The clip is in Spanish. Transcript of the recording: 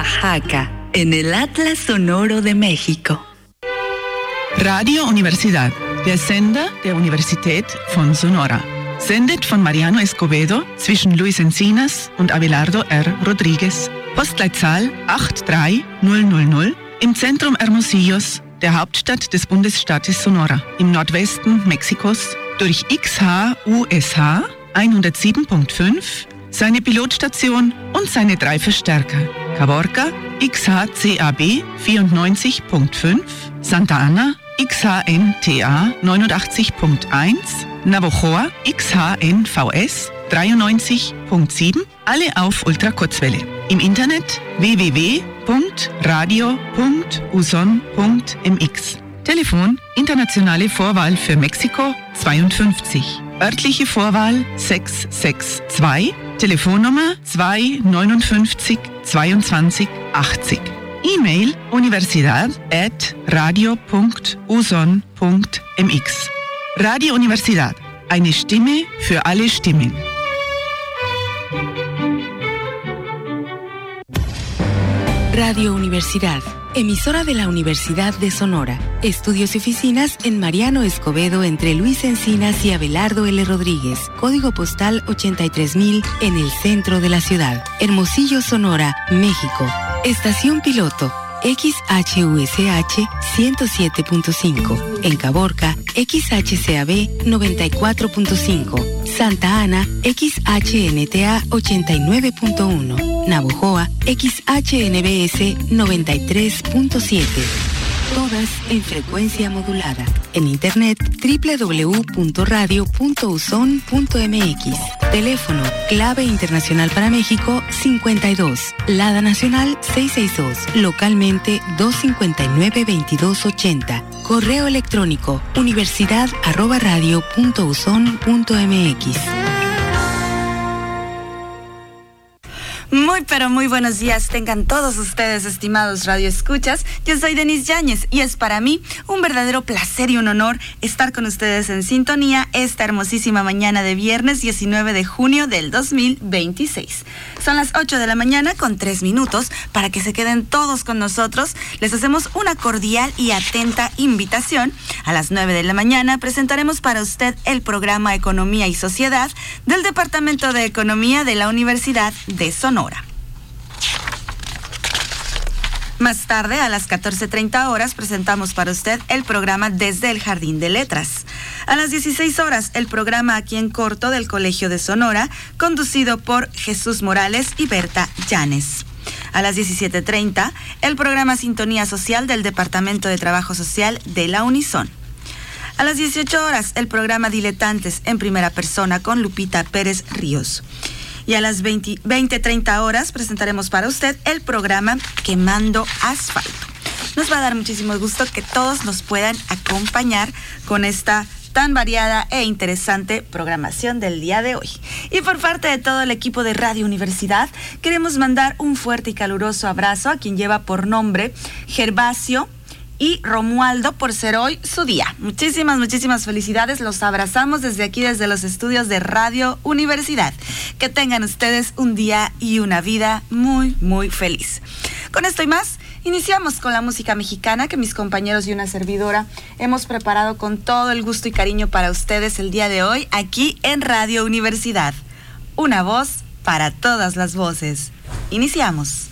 Oaxaca, en el Atlas Sonoro de México. Radio Universidad, der Sender der Universität von Sonora. Sendet von Mariano Escobedo zwischen Luis Encinas und Abelardo R. Rodríguez. Postleitzahl 83000 im Zentrum Hermosillos, der Hauptstadt des Bundesstaates Sonora, im Nordwesten Mexikos, durch XHUSH 107.5, seine Pilotstation und seine 3 Verstärker. Caborca XHCAB 94.5, Santa Ana XHNTA 89.1, Navojoa XHNVS 93.7, alle auf Ultrakurzwelle. Im Internet www.radio.uson.mx. Telefon internationale Vorwahl für Mexiko 52, örtliche Vorwahl 662, Telefonnummer 259 22 80. E-Mail universidad@radio.uson.mx. Radio Universidad, eine Stimme für alle Stimmen. Radio Universidad, emisora de la Universidad de Sonora. Estudios y oficinas en Mariano Escobedo entre Luis Encinas y Abelardo L. Rodríguez. Código postal 83000 en el centro de la ciudad. Hermosillo, Sonora, México. Estación piloto XHUSH 107.5. En Caborca, XHCAB 94.5. Santa Ana, XHNTA 89.1. Navojoa, XHNBS 93.7. Todas en frecuencia modulada. En internet www.radio.uson.mx. Teléfono clave internacional para México 52. Lada nacional 662. Localmente 259-2280. Correo electrónico universidad@radio.uson.mx. Muy pero muy buenos días tengan todos ustedes, estimados radioescuchas. Yo soy Denise Yáñez y es para mí un verdadero placer y un honor estar con ustedes en sintonía esta hermosísima mañana de viernes 19 de junio del 2026. Son las 8 de la mañana con 3 minutos. Para que se queden todos con nosotros, les hacemos una cordial y atenta invitación. A las 9 de la mañana presentaremos para usted el programa Economía y Sociedad del Departamento de Economía de la Universidad de Sonora. Más tarde, a las 14:30 horas, presentamos para usted el programa Desde el Jardín de Letras. A las 16 horas, el programa Aquí en Corto del Colegio de Sonora, conducido por Jesús Morales y Berta Llanes. A las 17:30, el programa Sintonía Social del Departamento de Trabajo Social de la Unison. A las 18 horas, el programa Diletantes en Primera Persona con Lupita Pérez Ríos. Y a las 20:30 horas presentaremos para usted el programa Quemando Asfalto. Nos va a dar muchísimo gusto que todos nos puedan acompañar con esta tan variada e interesante programación del día de hoy. Y por parte de todo el equipo de Radio Universidad, queremos mandar un fuerte y caluroso abrazo a quien lleva por nombre Gervasio y Romualdo, por ser hoy su día. Muchísimas felicidades. Los abrazamos desde aquí, desde los estudios de Radio Universidad. Que tengan ustedes un día y una vida muy, muy feliz. Con esto y más, iniciamos con la música mexicana que mis compañeros y una servidora hemos preparado con todo el gusto y cariño para ustedes el día de hoy, aquí en Radio Universidad. Una voz para todas las voces. Iniciamos.